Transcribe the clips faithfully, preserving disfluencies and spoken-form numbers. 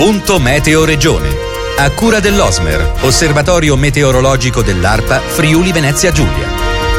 Punto Meteo Regione. A cura dell'Osmer, Osservatorio Meteorologico dell'ARPA Friuli Venezia Giulia.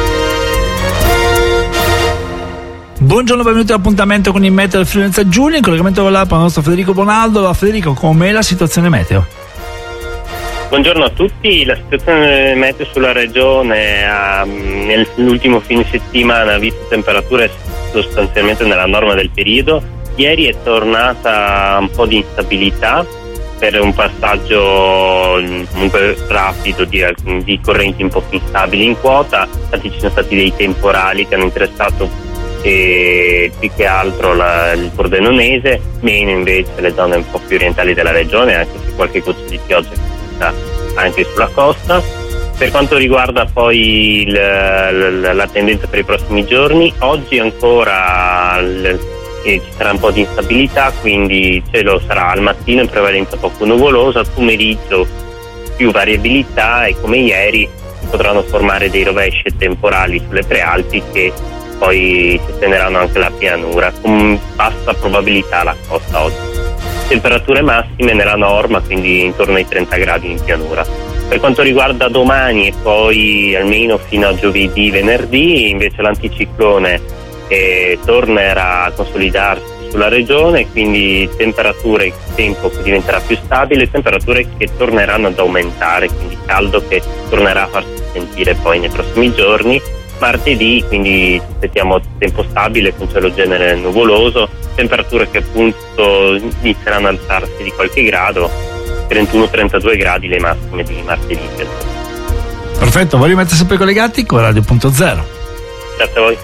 Buongiorno, benvenuti all'appuntamento con il Meteo del Friuli Venezia Giulia. In collegamento con l'ARPA il nostro Federico Bonaldo. Federico, com'è la situazione meteo? Buongiorno a tutti. La situazione meteo sulla regione ha, nell'ultimo fine settimana ha visto temperature sostanzialmente nella norma del periodo. Ieri è tornata un po' di instabilità per un passaggio comunque rapido di, di correnti un po' più instabili in quota. Infatti ci sono stati dei temporali che hanno interessato e più che altro la, il Pordenonese, meno invece le zone un po' più orientali della regione, anche se qualche goccia di pioggia sta anche sulla costa. Per quanto riguarda poi il, la, la tendenza per i prossimi giorni, oggi ancora il, ci sarà un po' di instabilità, quindi il cielo sarà al mattino in prevalenza poco nuvoloso, al pomeriggio più variabilità e come ieri si potranno formare dei rovesci e temporali sulle prealpi che poi si estenderanno anche la pianura, con bassa probabilità alla costa oggi. Temperature massime nella norma, quindi intorno ai trenta gradi in pianura. Per quanto riguarda domani e poi almeno fino a giovedì, venerdì, invece l'anticiclone eh, tornerà a consolidarsi sulla regione, quindi temperature, il tempo che diventerà più stabile, temperature che torneranno ad aumentare, quindi caldo che tornerà a farsi sentire poi nei prossimi giorni. Martedì quindi aspettiamo tempo stabile con cielo genere nuvoloso, temperature che appunto inizieranno ad alzarsi di qualche grado, trentuno trentadue gradi le massime di martedì. Perfetto, voi rimanete sempre collegati con Radio Punto Zero. Grazie a voi.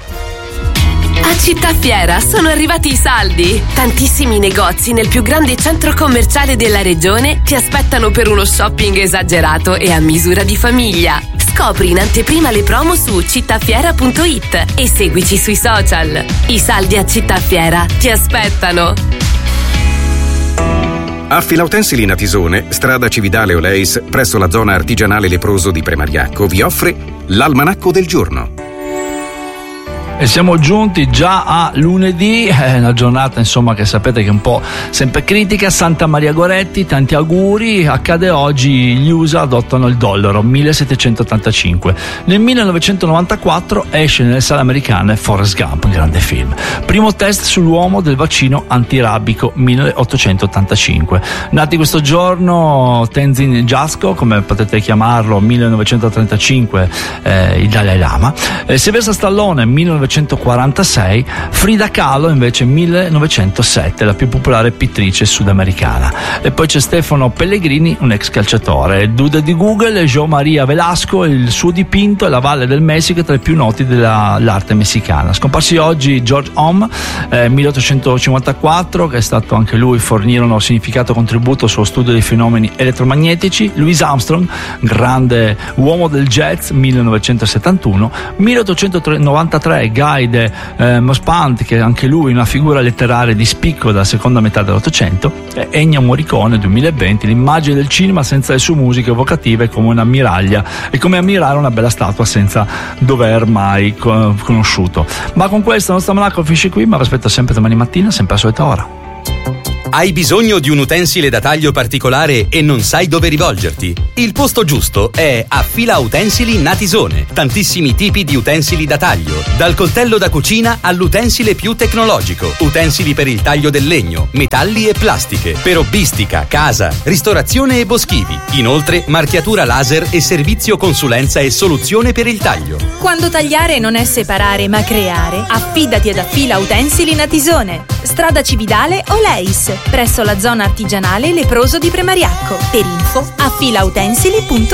A Città Fiera sono arrivati i saldi. Tantissimi negozi nel più grande centro commerciale della regione ti aspettano per uno shopping esagerato e a misura di famiglia. Scopri in anteprima le promo su cittafiera punto it e seguici sui social. I saldi a Città Fiera ti aspettano. A Filautensili Natisone, strada Cividale Oleis, presso la zona artigianale leproso di Premariacco, vi offre l'almanacco del giorno. E siamo giunti già a lunedì, è una giornata insomma che sapete che è un po' sempre critica. Santa Maria Goretti, tanti auguri. Accade oggi, gli U S A adottano il dollaro, millesettecentottantacinque. Nel millenovecentonovantaquattro esce nelle sale americane Forrest Gump, un grande film. Primo test sull'uomo del vaccino antirabico, milleottocentottantacinque. Nati questo giorno Tenzin Gyatso, come potete chiamarlo, millenovecentotrentacinque, eh, il Dalai Lama. Eh, Sylvester Stallone, millenovecentoquarantasei. Frida Kahlo invece millenovecentosette, la più popolare pittrice sudamericana. E poi c'è Stefano Pellegrini, un ex calciatore. Il dude di Google è João Maria Velasco, il suo dipinto è la Valle del Messico, tra i più noti dell'arte messicana. Scomparsi oggi George Ohm, eh, milleottocentocinquantaquattro, che è stato anche lui fornire un significato contributo sullo studio dei fenomeni elettromagnetici. Louis Armstrong, grande uomo del jazz, millenovecentosettantuno. milleottocentonovantatré Guy de eh, Mospant, che anche lui una figura letteraria di spicco della seconda metà dell'Ottocento. E Ennio Morricone, duemilaventi, l'immagine del cinema senza le sue musiche evocative come un'ammiraglia, è come ammirare una bella statua senza dover mai co- conosciuto. Ma con questo il nostro almanacco finisce qui, ma vi aspetto sempre domani mattina, sempre alla solita ora. Hai bisogno di un utensile da taglio particolare e non sai dove rivolgerti? Il posto giusto è a Fila Utensili Natisone. Tantissimi tipi di utensili da taglio, dal coltello da cucina all'utensile più tecnologico. Utensili per il taglio del legno, metalli e plastiche, per hobbistica, casa, ristorazione e boschivi. Inoltre marchiatura laser e servizio consulenza e soluzione per il taglio. Quando tagliare non è separare ma creare, affidati ad Affila Utensili Natisone. Strada Cividale Oleis, presso la zona artigianale leproso di Premariacco. Per info affila utensili punto